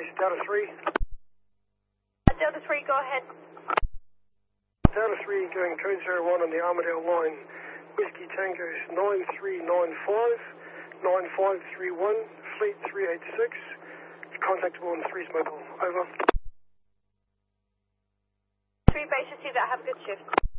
base, Delta 3. Delta 3, go ahead. Delta 3 going code 01 on the Armadale line. Whiskey Tango's 9395, 9531, Fleet 386. Contactable on 3's mobile. Over. 3 base, see that. Have a good shift.